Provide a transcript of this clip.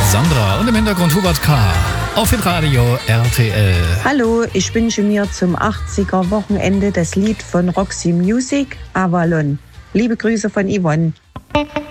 Sandra und im Hintergrund Hubert K. Auf Radio RTL. Hallo, ich wünsche mir zum 80er Wochenende das Lied von Roxy Music, Avalon. Liebe Grüße von Yvonne.